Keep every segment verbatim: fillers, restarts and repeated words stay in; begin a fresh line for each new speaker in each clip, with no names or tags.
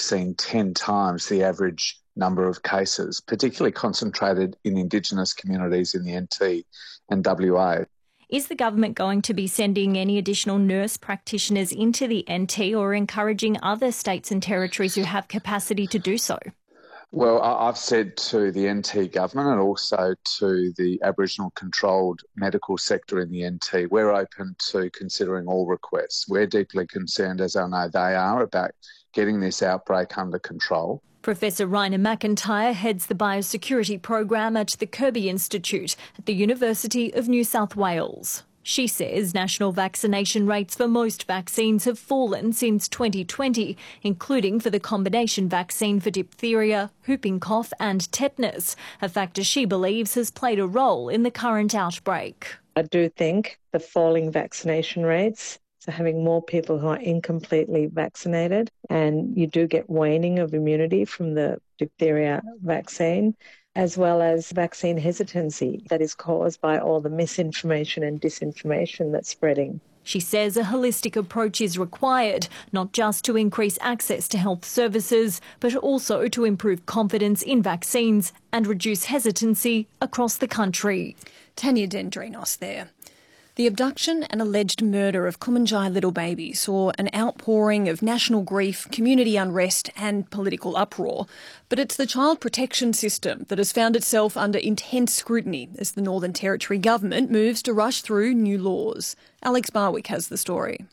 seen ten times the average number of cases, particularly concentrated in Indigenous communities in the N T and W A.
Is the government going to be sending any additional nurse practitioners into the N T or encouraging other states and territories who have capacity to do so?
Well, I've said to the N T government and also to the Aboriginal controlled medical sector in the N T, we're open to considering all requests. We're deeply concerned, as I know they are, about getting this outbreak under control.
Professor Raina McIntyre heads the biosecurity program at the Kirby Institute at the University of New South Wales. She says national vaccination rates for most vaccines have fallen since twenty twenty, including for the combination vaccine for diphtheria, whooping cough and tetanus, a factor she believes has played a role in the current outbreak.
I do think the falling vaccination rates, so having more people who are incompletely vaccinated, and you do get waning of immunity from the diphtheria vaccine, as well as vaccine hesitancy that is caused by all the misinformation and disinformation that's spreading.
She says a holistic approach is required, not just to increase access to health services, but also to improve confidence in vaccines and reduce hesitancy across the country.
Tanya Dendrinos there. The abduction and alleged murder of Kumanjai little baby saw an outpouring of national grief, community unrest and political uproar. But it's the child protection system that has found itself under intense scrutiny as the Northern Territory government moves to rush through new laws. Alex Barwick has the story.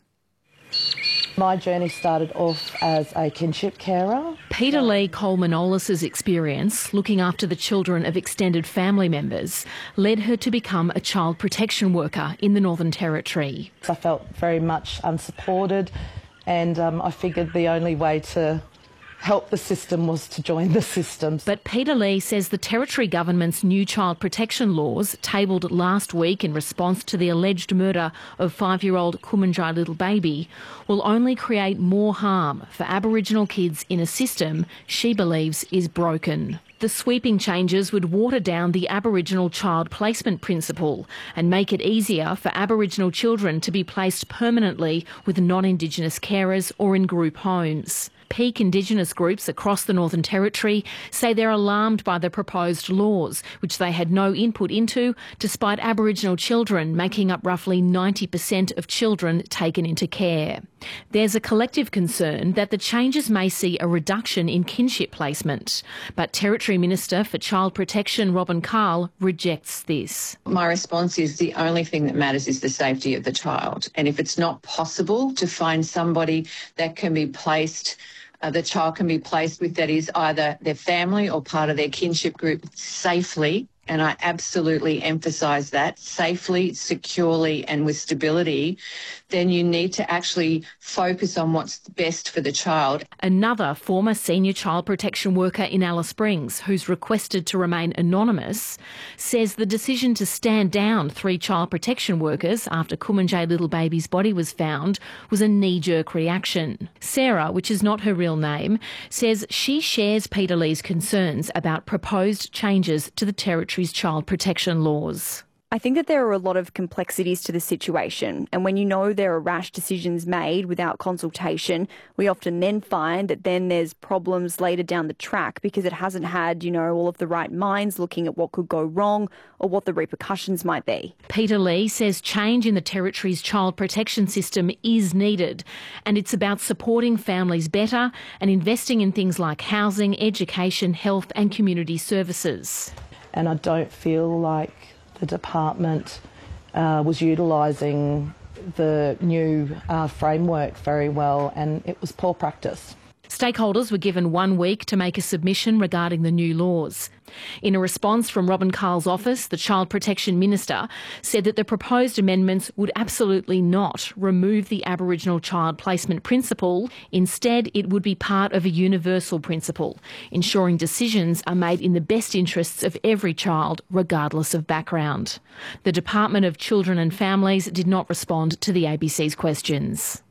My journey started off as a kinship carer.
Peter Lee Coleman-Olis's experience looking after the children of extended family members led her to become a child protection worker in the Northern Territory.
I felt very much unsupported, and um, I figured the only way to help the system was to join the system.
But Peter Lee says the Territory government's new child protection laws, tabled last week in response to the alleged murder of five-year-old Kumanjai little baby, will only create more harm for Aboriginal kids in a system she believes is broken. The sweeping changes would water down the Aboriginal child placement principle and make it easier for Aboriginal children to be placed permanently with non-Indigenous carers or in group homes. Peak Indigenous groups across the Northern Territory say they're alarmed by the proposed laws, which they had no input into, despite Aboriginal children making up roughly ninety percent of children taken into care. There's a collective concern that the changes may see a reduction in kinship placement, but Territory Minister for Child Protection Robin Carl rejects this.
My response is the only thing that matters is the safety of the child, and if it's not possible to find somebody that can be placed Uh, the child can be placed with that is either their family or part of their kinship group safely, and I absolutely emphasise that, safely, securely and with stability, then you need to actually focus on what's best for the child.
Another former senior child protection worker in Alice Springs, who's requested to remain anonymous, says the decision to stand down three child protection workers after Kumanjai little baby's body was found was a knee-jerk reaction. Sarah, which is not her real name, says she shares Peter Lee's concerns about proposed changes to the Territory's child protection laws.
I think that there are a lot of complexities to the situation, and when you know there are rash decisions made without consultation, we often then find that then there's problems later down the track because it hasn't had, you know, all of the right minds looking at what could go wrong or what the repercussions might be.
Peter Lee says change in the Territory's child protection system is needed, and it's about supporting families better and investing in things like housing, education, health and community services.
And I don't feel like the department uh, was utilising the new uh, framework very well, and it was poor practice.
Stakeholders were given one week to make a submission regarding the new laws. In a response from Robin Carl's office, the Child Protection Minister said that the proposed amendments would absolutely not remove the Aboriginal child placement principle. Instead, it would be part of a universal principle, ensuring decisions are made in the best interests of every child, regardless of background. The Department of Children and Families did not respond to the A B C's questions.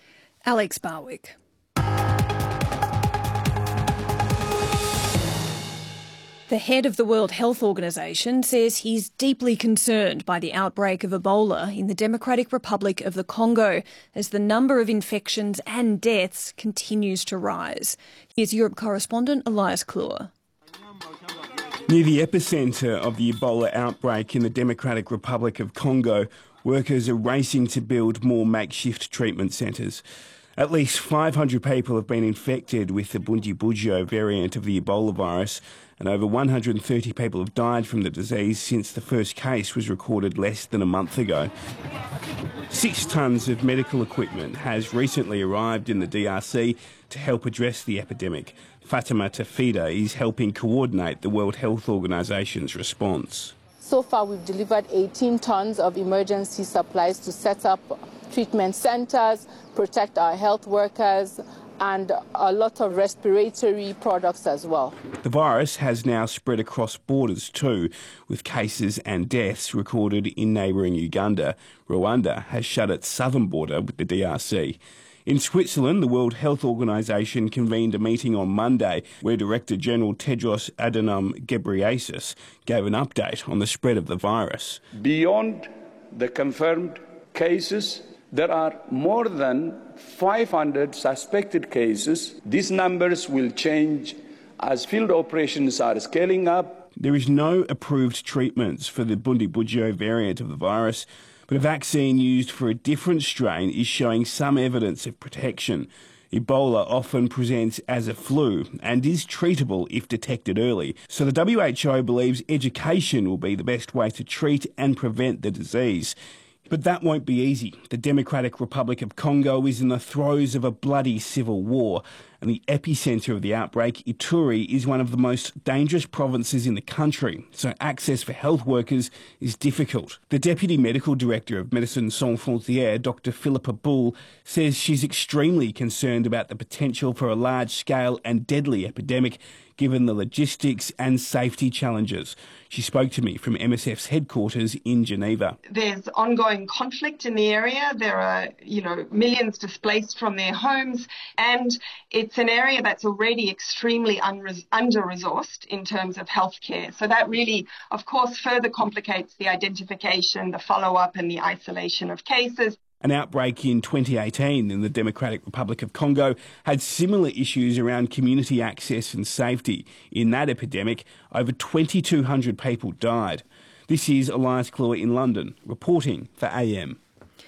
Alex Barwick. The head of the World Health Organization says he's deeply concerned by the outbreak of Ebola in the Democratic Republic of the Congo as the number of infections and deaths continues to rise. Here's Europe correspondent Elias Kluwer.
Near the epicentre of the Ebola outbreak in the Democratic Republic of Congo, workers are racing to build more makeshift treatment centres. At least five hundred people have been infected with the Bundibugyo variant of the Ebola virus, and over one hundred thirty people have died from the disease since the first case was recorded less than a month ago. Six tonnes of medical equipment has recently arrived in the D R C to help address the epidemic. Fatima Tafida is helping coordinate the World Health Organization's response.
So far, we've delivered eighteen tonnes of emergency supplies to set up treatment centres, protect our health workers, and a lot of respiratory products as well.
The virus has now spread across borders too, with cases and deaths recorded in neighbouring Uganda. Rwanda has shut its southern border with the D R C. In Switzerland, the World Health Organization convened a meeting on Monday where Director General Tedros Adhanom Ghebreyesus gave an update on the spread of the virus.
Beyond the confirmed cases, there are more than five hundred suspected cases. These numbers will change as field operations are scaling up.
There is no approved treatments for the Bundibugyo variant of the virus, but a vaccine used for a different strain is showing some evidence of protection. Ebola often presents as a flu and is treatable if detected early. So the W H O believes education will be the best way to treat and prevent the disease. But that won't be easy. The Democratic Republic of Congo is in the throes of a bloody civil war, and the epicentre of the outbreak, Ituri, is one of the most dangerous provinces in the country, so access for health workers is difficult. The Deputy Medical Director of Médecins Sans Frontières, Doctor Philippa Bull, says she's extremely concerned about the potential for a large-scale and deadly epidemic, given the logistics and safety challenges. She spoke to me from M S F's headquarters in Geneva.
There's ongoing conflict in the area. There are, you know, millions displaced from their homes, and it's an area that's already extremely unre- under-resourced in terms of healthcare. So that really, of course, further complicates the identification, the follow-up and the isolation of cases.
An outbreak in twenty eighteen in the Democratic Republic of Congo had similar issues around community access and safety. In that epidemic, over twenty-two hundred people died. This is Elias Kluwer in London, reporting for A M.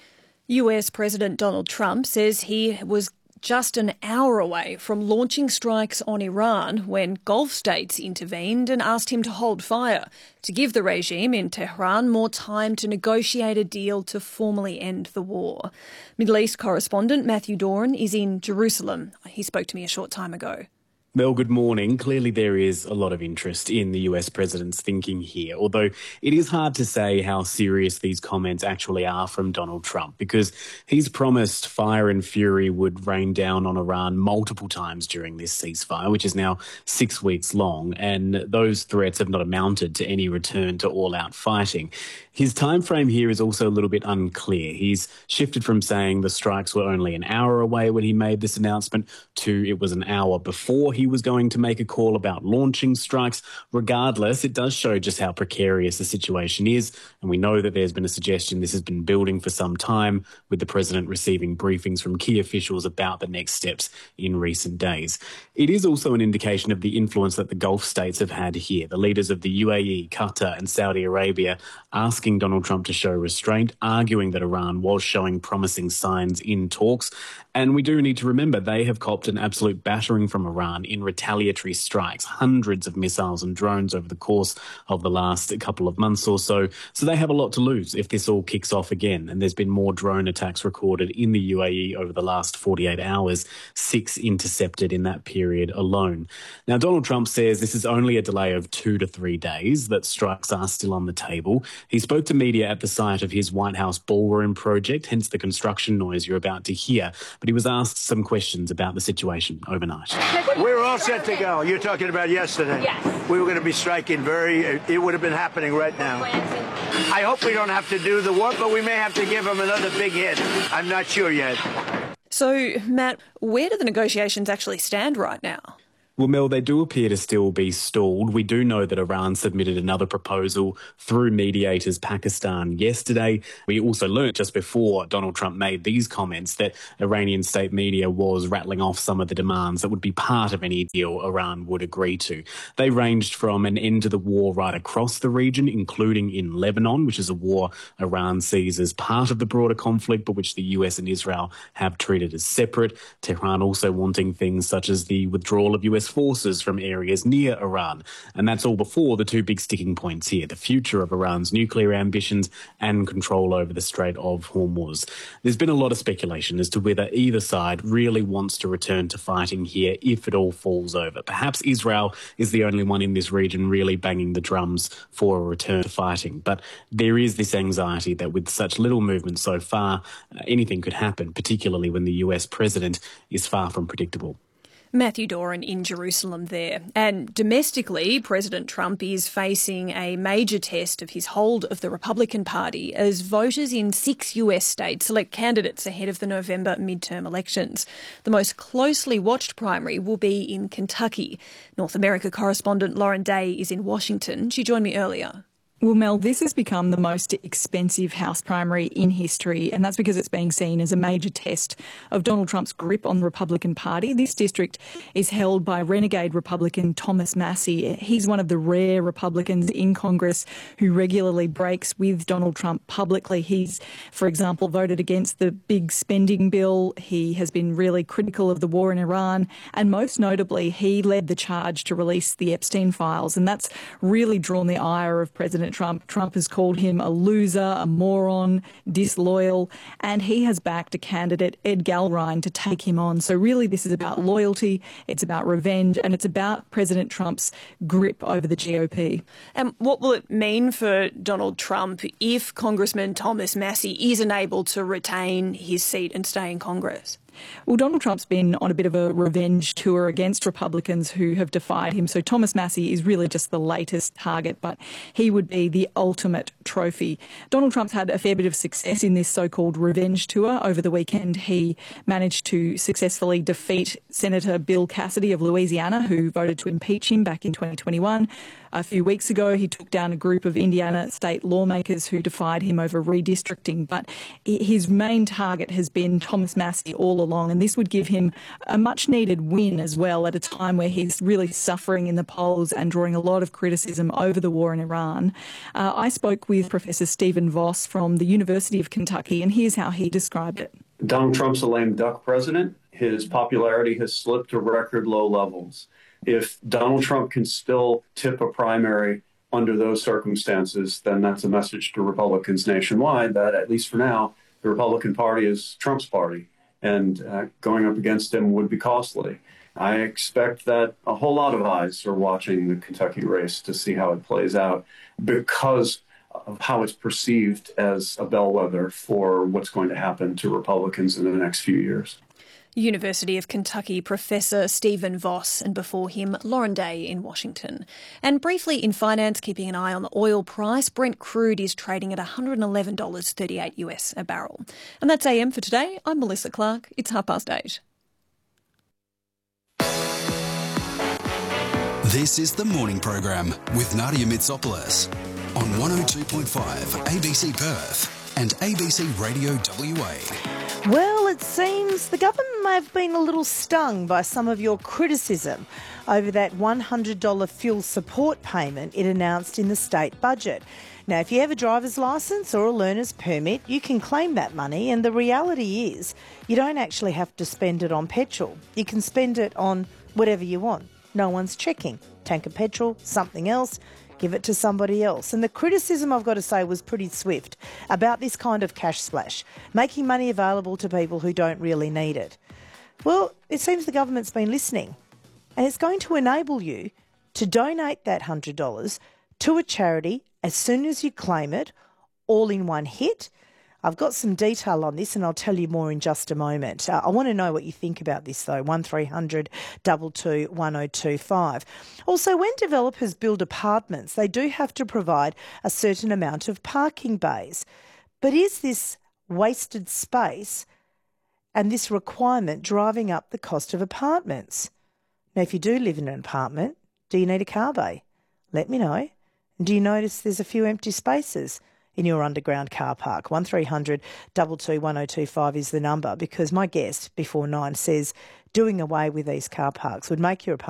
U S President Donald Trump says he was just an hour away from launching strikes on Iran when Gulf states intervened and asked him to hold fire to give the regime in Tehran more time to negotiate a deal to formally end the war. Middle East correspondent Matthew Doran is in Jerusalem. He spoke to me a short time ago.
Mel, good morning. Clearly there is a lot of interest in the U S president's thinking here, although it is hard to say how serious these comments actually are from Donald Trump, because he's promised fire and fury would rain down on Iran multiple times during this ceasefire, which is now six weeks long, and those threats have not amounted to any return to all-out fighting. His time frame here is also a little bit unclear. He's shifted from saying the strikes were only an hour away when he made this announcement to it was an hour before he was going to make a call about launching strikes. Regardless, it does show just how precarious the situation is, and we know that there's been a suggestion this has been building for some time, with the president receiving briefings from key officials about the next steps in recent days. It is also an indication of the influence that the Gulf states have had here. The leaders of the U A E, Qatar and Saudi Arabia asking Donald Trump to show restraint, arguing that Iran was showing promising signs in talks. And we do need to remember they have copped an absolute battering from Iran in retaliatory strikes, hundreds of missiles and drones over the course of the last couple of months or so. So they have a lot to lose if this all kicks off again. And there's been more drone attacks recorded in the U A E over the last forty-eight hours, six intercepted in that period alone. Now, Donald Trump says this is only a delay of two to three days, that strikes are still on the table. He spoke to media at the site of his White House ballroom project, hence the construction noise you're about to hear. But he was asked some questions about the situation overnight.
We're all set to go. You're talking about yesterday.
Yes.
We were going to be striking very, it would have been happening right now. I hope we don't have to do the work, but we may have to give them another big hit. I'm not sure yet.
So, Matt, where do the negotiations actually stand right now?
Well, Mel, they do appear to still be stalled. We do know that Iran submitted another proposal through mediators Pakistan yesterday. We also learnt just before Donald Trump made these comments that Iranian state media was rattling off some of the demands that would be part of any deal Iran would agree to. They ranged from an end to the war right across the region, including in Lebanon, which is a war Iran sees as part of the broader conflict, but which the U S and Israel have treated as separate. Tehran also wanting things such as the withdrawal of U S forces from areas near Iran. And that's all before the two big sticking points here, the future of Iran's nuclear ambitions and control over the Strait of Hormuz. There's been a lot of speculation as to whether either side really wants to return to fighting here if it all falls over. Perhaps Israel is the only one in this region really banging the drums for a return to fighting. But there is this anxiety that with such little movement so far, uh, anything could happen, particularly when the U S president is far from predictable.
Matthew Doran in Jerusalem there. And domestically, President Trump is facing a major test of his hold of the Republican Party as voters in six U S states select candidates ahead of the November midterm elections. The most closely watched primary will be in Kentucky. North America correspondent Lauren Day is in Washington. She joined me earlier.
Well, Mel, this has become the most expensive House primary in history, and that's because it's being seen as a major test of Donald Trump's grip on the Republican Party. This district is held by renegade Republican Thomas Massie. He's one of the rare Republicans in Congress who regularly breaks with Donald Trump publicly. He's, for example, voted against the big spending bill. He has been really critical of the war in Iran, and most notably, he led the charge to release the Epstein files, and that's really drawn the ire of President Trump. Trump has called him a loser, a moron, disloyal, and he has backed a candidate, Ed Galrine, to take him on. So really this is about loyalty, it's about revenge, and it's about President Trump's grip over the G O P.
And what will it mean for Donald Trump if Congressman Thomas Massie is unable to retain his seat and stay in Congress?
Well, Donald Trump's been on a bit of a revenge tour against Republicans who have defied him. So Thomas Massie is really just the latest target, but he would be the ultimate trophy. Donald Trump's had a fair bit of success in this so-called revenge tour. Over the weekend, he managed to successfully defeat Senator Bill Cassidy of Louisiana, who voted to impeach him back in twenty twenty-one. A few weeks ago, he took down a group of Indiana state lawmakers who defied him over redistricting. But his main target has been Thomas Massie all along, and this would give him a much-needed win as well at a time where he's really suffering in the polls and drawing a lot of criticism over the war in Iran. Uh, I spoke with Professor Stephen Voss from the University of Kentucky, and here's how he described it.
Donald Trump's a lame duck president. His popularity has slipped to record low levels. If Donald Trump can still tip a primary under those circumstances, then that's a message to Republicans nationwide that, at least for now, the Republican Party is Trump's party, and uh, going up against him would be costly. I expect that a whole lot of eyes are watching the Kentucky race to see how it plays out because of how it's perceived as a bellwether for what's going to happen to Republicans in the next few years.
University of Kentucky Professor Stephen Voss, and before him, Lauren Day in Washington. And briefly in finance, keeping an eye on the oil price, Brent crude is trading at one hundred eleven dollars thirty-eight US a barrel. And that's A M for today. I'm Melissa Clark. It's half past eight.
This is the morning program with Nadia Mitsopoulos on one oh two point five A B C Perth and A B C Radio W A.
Well, it seems the government may have been a little stung by some of your criticism over that one hundred dollars fuel support payment it announced in the state budget. Now, if you have a driver's licence or a learner's permit, you can claim that money, and the reality is you don't actually have to spend it on petrol. You can spend it on whatever you want. No one's checking. Tank of petrol, something else, give it to somebody else. And the criticism, I've got to say, was pretty swift about this kind of cash splash, making money available to people who don't really need it. Well, it seems the government's been listening, and it's going to enable you to donate that one hundred dollars to a charity as soon as you claim it, all in one hit. I've got some detail on this and I'll tell you more in just a moment. Uh, I want to know what you think about this though, one three hundred two two one oh two five. Also, when developers build apartments, they do have to provide a certain amount of parking bays. But is this wasted space and this requirement driving up the cost of apartments? Now, if you do live in an apartment, do you need a car bay? Let me know. And do you notice there's a few empty spaces in your underground car park? one three hundred two two one oh two five is the number, because my guest before nine says doing away with these car parks would make your apartment